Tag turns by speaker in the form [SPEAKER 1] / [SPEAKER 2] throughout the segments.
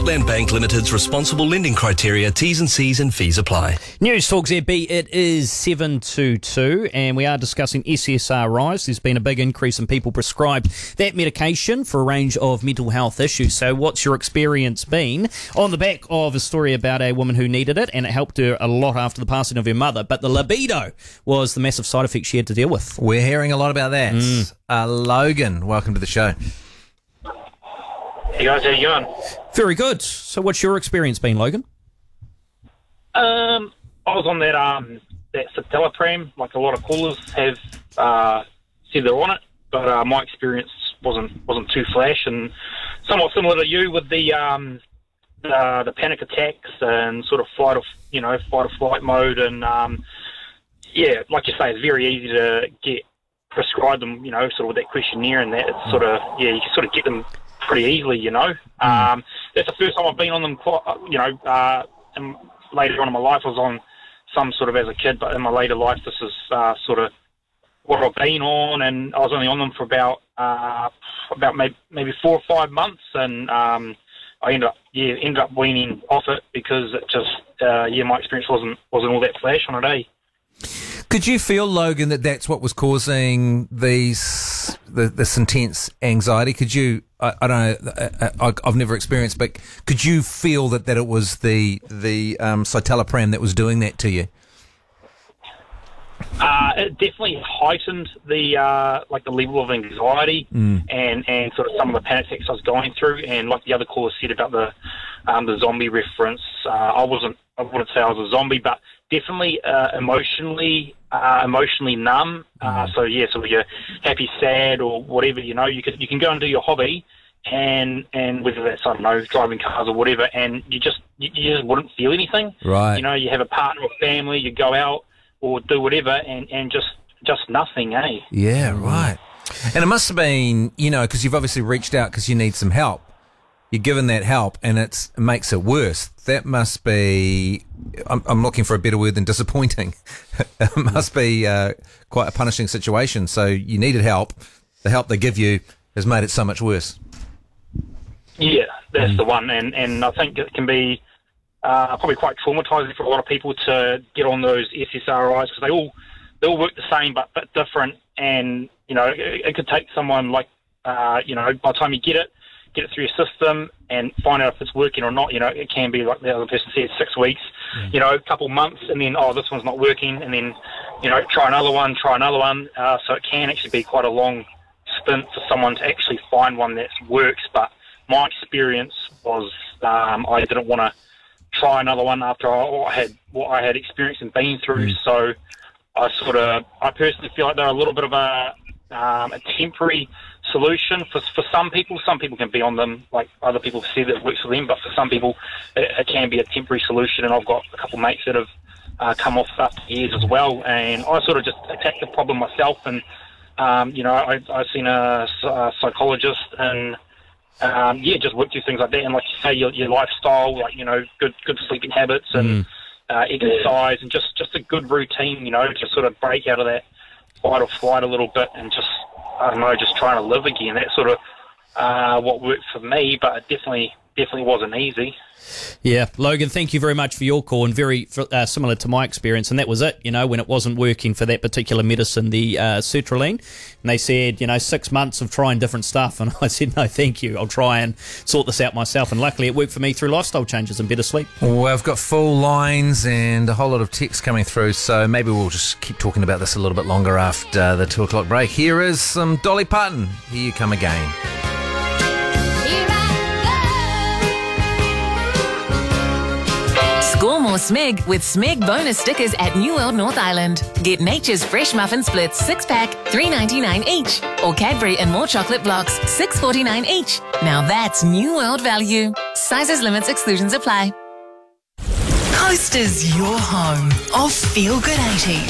[SPEAKER 1] Heartland Bank Limited's responsible lending criteria, T's and C's and fees apply.
[SPEAKER 2] News Talk ZB, it is 7:22 and we are discussing SSRIs. There's been a big increase in people prescribed that medication for a range of mental health issues. So what's your experience been on the back of a story about a woman who needed it, and it helped her a lot after the passing of her mother, but the libido was the massive side effect she had to deal with.
[SPEAKER 3] We're hearing a lot about that. Logan, welcome to the show.
[SPEAKER 4] Hey guys, how you going?
[SPEAKER 2] Very good. So what's your experience been, Logan?
[SPEAKER 4] I was on that citalopram, like a lot of callers have said they're on it, but my experience wasn't too flash, and somewhat similar to you with the panic attacks and sort of fight or flight mode, and like you say, it's very easy to get prescribed them, sort of with that questionnaire and that. It's sort of you sort of get them pretty easily, That's the first time I've been on them, and later on in my life I was on some sort of as a kid, but in my later life this is sort of what I've been on, and I was only on them for about maybe 4 or 5 months, and I ended up weaning off it because it just my experience wasn't all that flash on a day.
[SPEAKER 3] Could you feel, Logan, that that's what was causing this intense anxiety? Could you? I don't know. I've never experienced, but could you feel that it was the citalopram that was doing that to you?
[SPEAKER 4] It definitely heightened the level of anxiety and sort of some of the panic attacks I was going through. And like the other caller said about the zombie reference, I wouldn't say I was a zombie, but definitely emotionally numb. So you're happy, sad, or whatever. You can go and do your hobby, and whether that's, I don't know, driving cars or whatever, and you just wouldn't feel anything.
[SPEAKER 3] Right.
[SPEAKER 4] You have a partner or family, you go out or do whatever, and just nothing, eh?
[SPEAKER 3] Yeah, right. And it must have been, because you've obviously reached out because you need some help. You're given that help, and it makes it worse. That must be, I'm looking for a better word than disappointing. It must be quite a punishing situation. So you needed help. The help they give you has made it so much worse.
[SPEAKER 4] Yeah, that's the one. And I think it can be probably quite traumatising for a lot of people to get on those SSRIs, because they all work the same but different. And, it could take someone like, by the time you get it through your system and find out if it's working or not, it can be, like the other person said, 6 weeks, a couple months, and then, this one's not working, and then, try another one. So it can actually be quite a long stint for someone to actually find one that works. But my experience was I didn't want to try another one after what I had experienced and been through. So I personally feel like they're a little bit of a temporary solution for some people. Some people can be on them, like other people have said, that it works for them, but for some people it can be a temporary solution. And I've got a couple of mates that have come off after years as well, and I sort of just attacked the problem myself, and I've seen a psychologist, and just work through things like that. And like you say, your lifestyle, like, good sleeping habits and exercise, and just a good routine, to sort of break out of that fight or flight a little bit, and just, I don't know, just trying to live again. That's sort of what worked for me, but it definitely wasn't easy.
[SPEAKER 2] Yeah, Logan, thank you very much for your call, and very similar to my experience, and that was it, when it wasn't working for that particular medicine, the sertraline, and they said, 6 months of trying different stuff, and I said, no, thank you, I'll try and sort this out myself, and luckily it worked for me through lifestyle changes and better sleep.
[SPEAKER 3] Well, I've got full lines and a whole lot of text coming through, so maybe we'll just keep talking about this a little bit longer after the 2 o'clock break. Here is some Dolly Parton. Here you come again.
[SPEAKER 5] Score more Smeg with Smeg bonus stickers at New World North Island. Get Nature's Fresh Muffin Splits 6-pack, $3.99 each. Or Cadbury and More Chocolate Blocks, $6.49 each. Now that's New World value. Sizes, limits, exclusions apply.
[SPEAKER 6] Coast is your home of Feel Good 80s.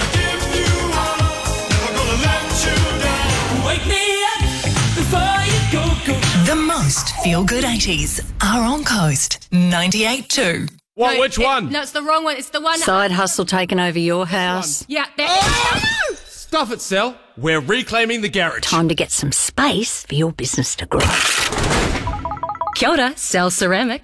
[SPEAKER 6] The most Feel Good 80s are on Coast 98.2.
[SPEAKER 7] What? Which one?
[SPEAKER 8] No, it's the wrong one. It's the one.
[SPEAKER 9] Side hustle taking over your house.
[SPEAKER 8] Yeah.
[SPEAKER 7] Stuff it, Sal. We're reclaiming the garage.
[SPEAKER 9] Time to get some space for your business to grow.
[SPEAKER 5] Kia ora, Cell Ceramics.